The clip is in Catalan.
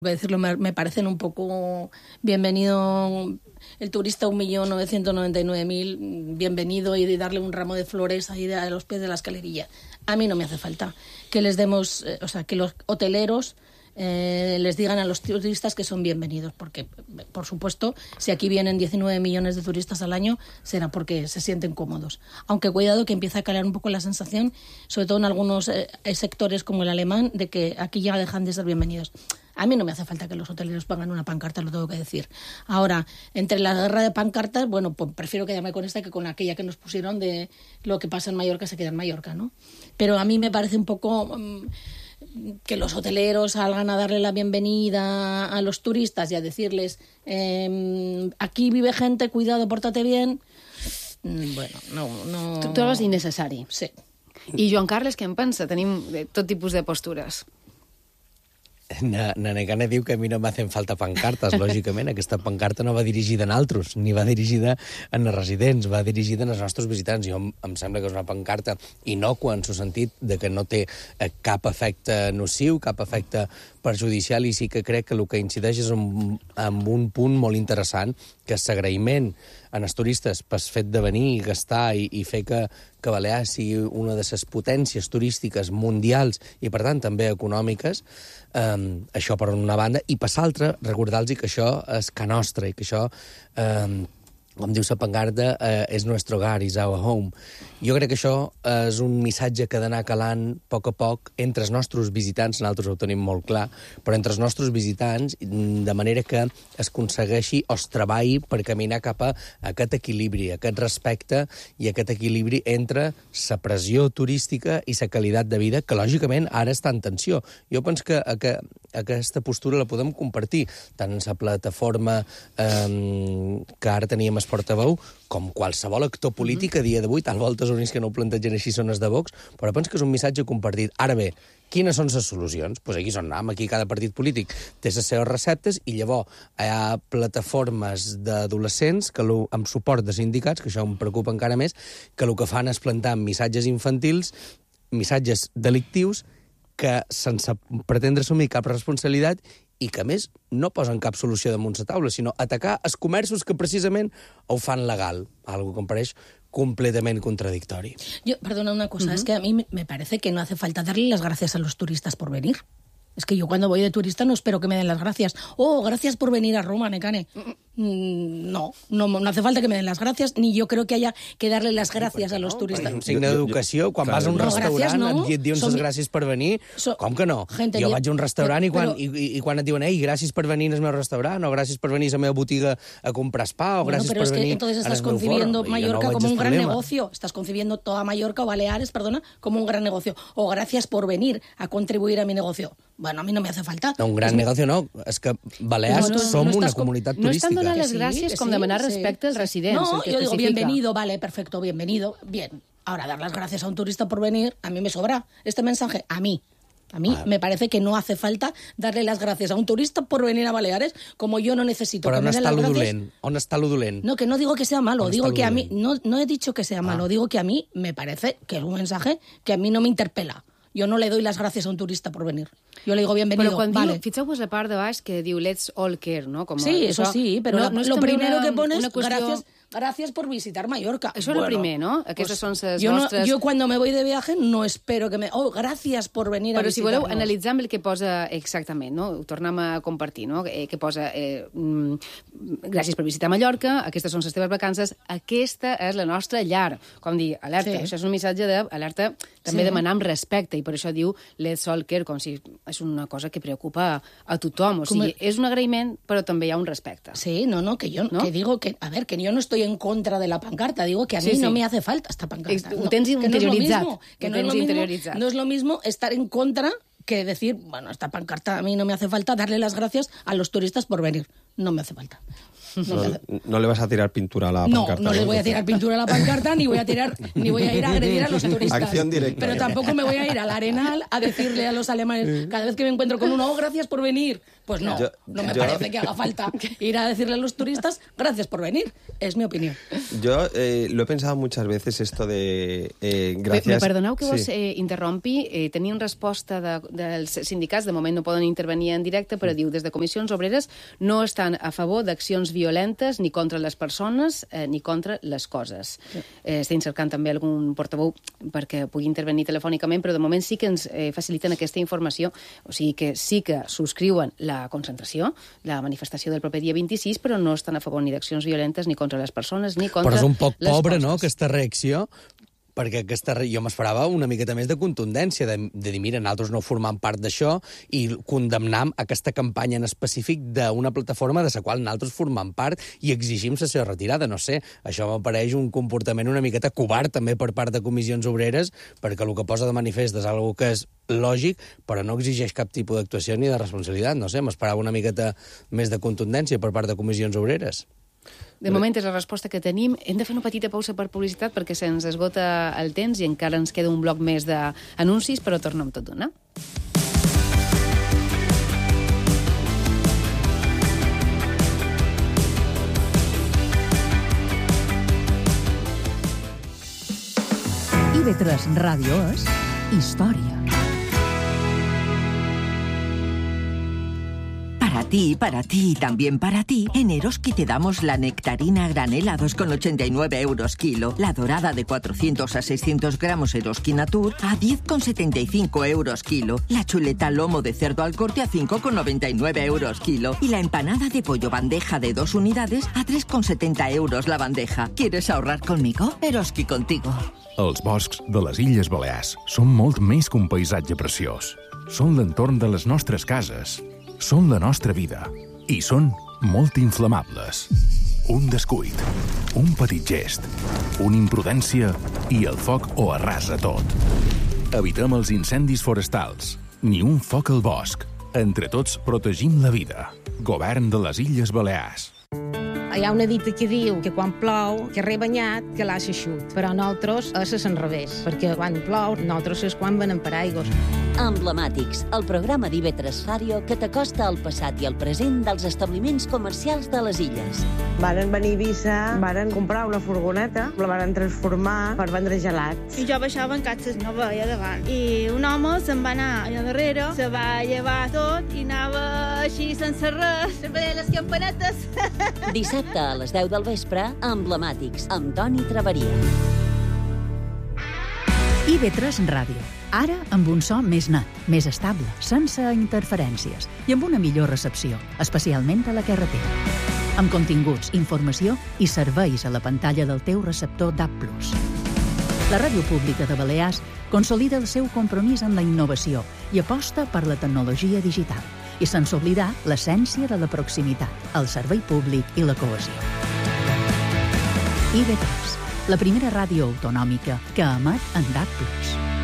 decirlo, me parecen un poco bienvenido el turista 1.999.000, bienvenido, y de darle un ramo de flores ahí a los pies de la escalerilla. A mí no me hace falta que les demos, que los hoteleros les digan a los turistas que son bienvenidos, porque, por supuesto, si aquí vienen 19 millones de turistas al año, será porque se sienten cómodos. Aunque cuidado, que empieza a calar un poco la sensación, sobre todo en algunos sectores como el alemán, de que aquí ya dejan de ser bienvenidos. A mí no me hace falta que los hoteleros pongan una pancarta, lo tengo que decir. Ahora, entre la guerra de pancartas, bueno, pues prefiero quedarme con esta que con aquella que nos pusieron de lo que pasa en Mallorca se queda en Mallorca, ¿no? Pero a mí me parece un poco que los hoteleros salgan a darle la bienvenida a los turistas y a decirles aquí vive gente, cuidado, pórtate bien. Bueno, no... Tu trobes innecessari. Sí. I Joan Carles, què en pensa? Tenim tot tipus de postures. Nanegana diu que a mi no m'hacen falta pancartes, lògicament. Aquesta pancarta no va dirigida a altres, ni va dirigida a residents, va dirigida als nostres visitants. Jo em sembla que és una pancarta innocua en el sentit de que no té cap efecte nociu, cap efecte perjudicial, i sí que crec que el que incideix és en un punt molt interessant, que és l'agraïment als turistes pel fet de venir i gastar i fer que Balears sigui una de les potències turístiques mundials i, per tant, també econòmiques. Això per una banda, i per l'altra, recordar-los que això és ca nostra i que això, com diu la pancarta, és nostre hogar, is our home. Jo crec que això és un missatge que ha d'anar calant a poc entre els nostres visitants, nosaltres ho tenim molt clar, però entre els nostres visitants, de manera que es aconsegueixi o es treballi per caminar cap a aquest equilibri, aquest respecte i aquest equilibri entre la pressió turística i la qualitat de vida, que lògicament ara està en tensió. Jo penso que aquesta postura la podem compartir tant en la plataforma que ara teníem el portaveu, com qualsevol actor polític a dia d'avui. Tal volta els únics que no ho plantegen així són els de Vox, però penso que és un missatge compartit. Ara bé, quines són les solucions? Doncs aquí són nom, aquí cada partit polític té les seves receptes, i llavors hi ha plataformes d'adolescents amb suport de sindicats, que això em preocupa encara més, que el que fan és plantar missatges infantils, missatges delictius, que sense pretendre assumir cap responsabilitat i que, a més, no posen cap solució damunt la taula, sinó atacar els comerços que precisament ho fan legal, algo que em pareix completamente contradictorio. Perdona una cosa, es que a mí me parece que no hace falta darle las gracias a los turistas por venir. Es que yo cuando voy de turista no espero que me den las gracias. Oh, gracias por venir a Roma, Necane. No hace falta que me den las gracias, ni yo creo que haya que darle las gracias a los turistas. És un signe d'educació. Quan vas a un restaurant et diuen les gràcies per venir. Com que no? Jo vaig a un restaurant i quan et diuen gràcies per venir al meu restaurant, o gràcies per venir a la meva botiga a comprar spa, o gràcies per venir... Entonces estás concibiendo Mallorca como un gran negocio. Estás concibiendo toda Mallorca o Baleares, como un gran negocio. O gracias por venir a contribuir a mi negocio. Bueno, a mí no me hace falta. No, un gran negoci no. És que Balears som una comunitat turística. No estan donant les gràcies com demanar respecte als residents. No, yo digo, bienvenido, vale, perfecto, bienvenido, bien. Ahora, dar las gracias a un turista por venir, a mí me sobra este mensaje. A mí me parece que no hace falta darle las gracias a un turista por venir a Baleares, como yo no necesito que me den las gracias. ¿On està lo dolent? No, que no digo que sea malo, digo que a mí, no he dicho que sea malo, digo que a mí me parece que es un mensaje que a mí no me interpela. Jo no le doy las gracias a un turista por venir. Jo le digo bienvenido, però quan vale. Diu, fixeu-vos la part de baix que diu let's all care, no? Com sí, eso sí, pero no lo primero que pones, qüestió... gracias por visitar Mallorca. Això és el primer, no? Aquestes són les jo nostres... Jo quan me voy de viaje no espero que me... Oh, gracias por venir a visitar-nos. Però si voleu, analitzar el que posa exactament, no? Ho tornem a compartir, no? Que posa gràcies per visitar Mallorca, aquestes són les teves vacances, aquesta és la nostra llar. Com dir, alerta, això és un missatge d'alerta, també demanar amb respecte, i per això diu let's all care, com si és una cosa que preocupa a tothom. O sigui, és un agraïment, però també hi ha un respecte. Sí, que yo que digo que, a ver, que yo no estoy en contra de la pancarta, digo que a mí no me hace falta esta pancarta. Ho tens interioritzat. No es lo mismo estar en contra que decir, bueno, esta pancarta a mí no me hace falta darle las gracias a los turistas por venir. No me hace falta. No le vas a tirar pintura a la pancarta. No les voy a tirar pintura a la pancarta, ni voy a ir a agredir a los turistas. Acción directa. Pero tampoco me voy a ir al Arenal a decirle a los alemanes, cada vez que me encuentro con uno, gracias por venir. Pues no, no me parece que haga falta ir a decirle a los turistas, gracias por venir. Es mi opinió. Jo lo he pensado muchas veces, esto de gracias... Me perdoneu que vos interrompi. Tenim resposta dels sindicats, de moment no poden intervenir en directe, però diu, des de Comissions Obreres no estan a favor d'accions violentes ni contra les persones ni contra les coses. Estem cercant també algun portaveu perquè pugui intervenir telefònicament, però de moment sí que ens faciliten aquesta informació, o sigui que sí que subscriuen la concentració, la manifestació del proper dia 26, però no estan a favor ni d'accions violentes ni contra les persones ni contra les coses. Però és un poc pobre, no?, aquesta reacció, perquè jo m'esperava una miqueta més de contundència, de dir, mira, nosaltres no formam part d'això i condemnam aquesta campanya en específic d'una plataforma de la qual nosaltres formam part i exigim la seva retirada. No sé, això m'apareix un comportament una miqueta covard també per part de Comissions Obreres, perquè el que posa de manifest és una que és lògic, però no exigeix cap tipus d'actuació ni de responsabilitat. No sé, m'esperava una miqueta més de contundència per part de Comissions Obreres. De moment és la resposta que tenim. Hem de fer una petita pausa per publicitat perquè se'ns esgota el temps i encara ens queda un bloc més d'anuncis, però tornem tot d'una. IB3 Ràdio és història. Para ti y también para ti, en Eroski te damos la nectarina granel a 2,89 euros kilo, la dorada de 400 a 600 gramos Eroski Natur a 10,75 euros kilo, la chuleta lomo de cerdo al corte a 5,99 euros kilo y la empanada de pollo bandeja de 2 unidades a 3,70 euros la bandeja. ¿Quieres ahorrar conmigo? Eroski contigo. Els boscs de les Illes Balears són molt més que un paisatge preciós. Són l'entorn de les nostres cases. Són la nostra vida i són molt inflamables. Un descuit, un petit gest, una imprudència i el foc ho arrasa tot. Evitem els incendis forestals. Ni un foc al bosc. Entre tots protegim la vida. Govern de les Illes Balears. Hi ha una dita que diu que quan plou, que rebanyat, que l'aixa xut. Però nosaltres és l'enrevés, perquè quan plou, nosaltres és quan venem paraigües. Emblemàtics, el programa d'IB3 Ràdio que t'acosta al passat i al present dels establiments comercials de les illes. Varen venir a Eivissa, varen comprar una furgoneta, la varen transformar per vendre gelats. I jo baixava en catxes, no veia davant. I un home se'n va anar allà darrere, se va llevar tot i anava així sense res, se veia les campanetes. Dissabte a les 10 del vespre, Emblemàtics, amb Toni Traveria. IB3 Ràdio. Ara amb un so més net, més estable, sense interferències i amb una millor recepció, especialment a la carretera. Amb continguts, informació i serveis a la pantalla del teu receptor DAB+. La Ràdio Pública de Balears consolida el seu compromís amb la innovació i aposta per la tecnologia digital i sense oblidar l'essència de la proximitat, el servei públic i la cohesió. IB3, la primera ràdio autonòmica que emet en DAB+.